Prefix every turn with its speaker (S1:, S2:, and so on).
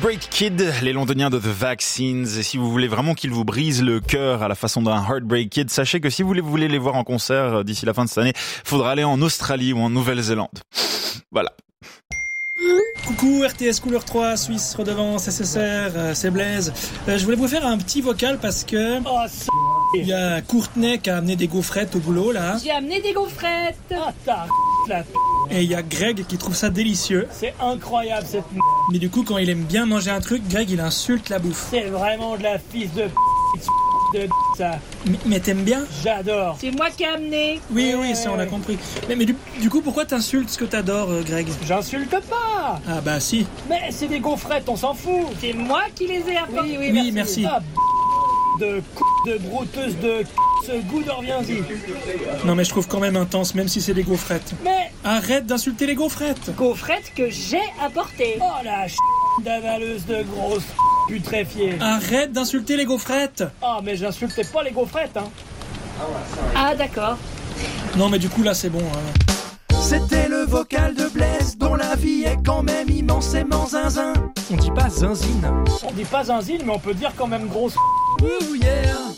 S1: Heartbreak Kid, les londoniens de The Vaccines. Et si vous voulez vraiment qu'ils vous brisent le cœur à la façon d'un Heartbreak Kid, sachez que si vous voulez les voir en concert d'ici la fin de cette année, faudra aller en Australie ou en Nouvelle-Zélande. Voilà.
S2: Coucou RTS Couleur 3, Suisse, Redevance, SSR, c'est Blaise. Je voulais vous faire un petit vocal parce que il y a Courtenay qui a amené des gaufrettes au boulot là.
S3: J'ai amené des gaufrettes.
S4: Ah ta la
S2: Et il y a Greg qui trouve ça délicieux.
S4: c'est incroyable cette
S2: Mais du coup quand il aime bien manger un truc, Greg il insulte la bouffe.
S4: c'est vraiment de la fils de ça.
S2: Mais t'aimes bien?
S4: J'adore.
S3: C'est moi qui ai amené.
S2: Oui, ça on a compris. Mais du coup pourquoi t'insultes ce que t'adores Greg?
S4: J'insulte pas.
S2: Ah bah si.
S4: Mais c'est des gaufrettes, on s'en fout.
S3: C'est moi qui les ai apportées.
S2: Oui, merci.
S4: Ah, de brouteuse de ce goût de reviens-y.
S2: Non mais je trouve quand même intense même si c'est des gaufrettes.
S4: Mais
S2: Arrête d'insulter les gaufrettes.
S3: Gaufrettes que j'ai apportées.
S4: oh la d'avaleuse de grosse putréfiée.
S2: Arrête d'insulter les gaufrettes.
S4: Ah mais j'insultais pas les gaufrettes hein.
S3: Ah d'accord.
S2: Non mais du coup là c'est bon.
S5: C'était le vocal de Blaise, dont la vie est quand même immensément zinzin.
S2: On dit pas zinzine.
S4: On dit pas zinzine mais on peut dire quand même grosse.
S5: Ouh yeah.